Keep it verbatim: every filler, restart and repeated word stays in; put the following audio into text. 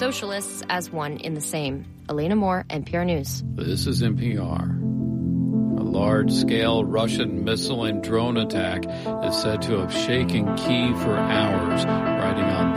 socialists as one in the same. Elena Moore, N P R News. This is N P R. A large-scale Russian missile and drone attack is said to have shaken Kyiv for hours, writing on